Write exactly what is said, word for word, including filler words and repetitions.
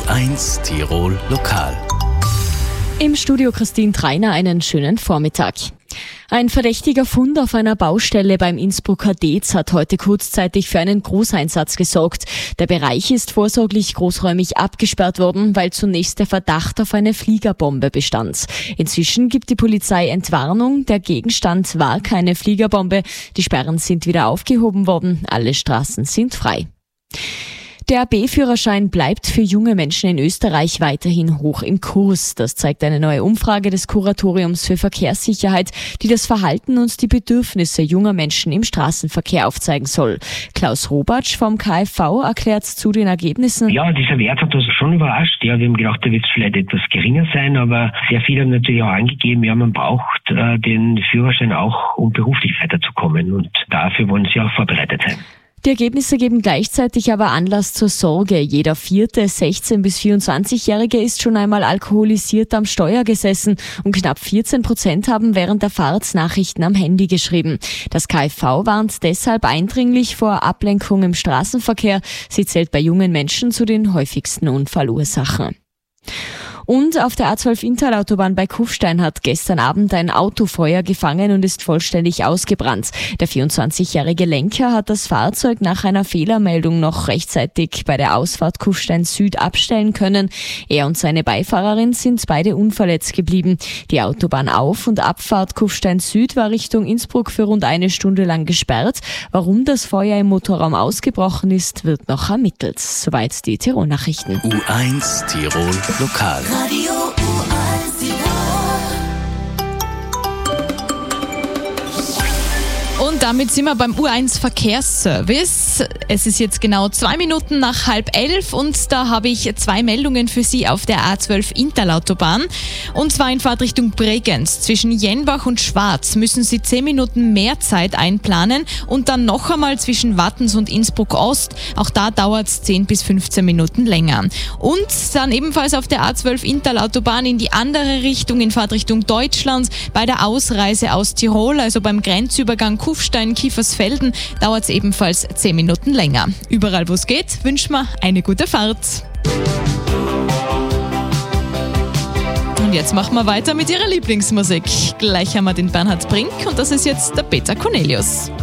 eins Tirol Lokal. Im Studio Christine Treiner, einen schönen Vormittag. Ein verdächtiger Fund auf einer Baustelle beim Innsbrucker Dez hat heute kurzzeitig für einen Großeinsatz gesorgt. Der Bereich ist vorsorglich großräumig abgesperrt worden, weil zunächst der Verdacht auf eine Fliegerbombe bestand. Inzwischen gibt die Polizei Entwarnung. Der Gegenstand war keine Fliegerbombe. Die Sperren sind wieder aufgehoben worden. Alle Straßen sind frei. Der B-Führerschein bleibt für junge Menschen in Österreich weiterhin hoch im Kurs. Das zeigt eine neue Umfrage des Kuratoriums für Verkehrssicherheit, die das Verhalten und die Bedürfnisse junger Menschen im Straßenverkehr aufzeigen soll. Klaus Robatsch vom K F V erklärt zu den Ergebnissen. Ja, dieser Wert hat uns schon überrascht. Ja, wir haben gedacht, da wird es vielleicht etwas geringer sein, aber sehr viele haben natürlich auch angegeben, ja, man braucht äh, den Führerschein auch, um beruflich weiterzukommen, und dafür wollen sie auch vorbereitet sein. Die Ergebnisse geben gleichzeitig aber Anlass zur Sorge. Jeder vierte sechzehn- bis vierundzwanzigjährige ist schon einmal alkoholisiert am Steuer gesessen und knapp vierzehn Prozent haben während der Fahrt Nachrichten am Handy geschrieben. Das K F V warnt deshalb eindringlich vor Ablenkung im Straßenverkehr. Sie zählt bei jungen Menschen zu den häufigsten Unfallursachen. Und auf der A zwölf Interlautobahn bei Kufstein hat gestern Abend ein Auto Feuer gefangen und ist vollständig ausgebrannt. Der vierundzwanzigjährige Lenker hat das Fahrzeug nach einer Fehlermeldung noch rechtzeitig bei der Ausfahrt Kufstein Süd abstellen können. Er und seine Beifahrerin sind beide unverletzt geblieben. Die Autobahnauf- und Abfahrt Kufstein Süd war Richtung Innsbruck für rund eine Stunde lang gesperrt. Warum das Feuer im Motorraum ausgebrochen ist, wird noch ermittelt. Soweit die Tirol-Nachrichten. U eins Tirol Lokal. Radio U eins Und damit sind wir beim U eins Verkehrsservice. Es ist jetzt genau zwei Minuten nach halb elf und da habe ich zwei Meldungen für Sie auf der A zwölf Interlautobahn. Und zwar in Fahrtrichtung Bregenz. Zwischen Jenbach und Schwarz müssen Sie zehn Minuten mehr Zeit einplanen und dann noch einmal zwischen Wattens und Innsbruck Ost. Auch da dauert es zehn bis fünfzehn Minuten länger. Und dann ebenfalls auf der A zwölf Interlautobahn in die andere Richtung, in Fahrtrichtung Deutschland, bei der Ausreise aus Tirol, also beim Grenzübergang Kufstein, Kiefersfelden, dauert es ebenfalls zehn Minuten länger. Überall, wo es geht, wünschen wir eine gute Fahrt. Und jetzt machen wir weiter mit Ihrer Lieblingsmusik. Gleich haben wir den Bernhard Brink und das ist jetzt der Peter Cornelius.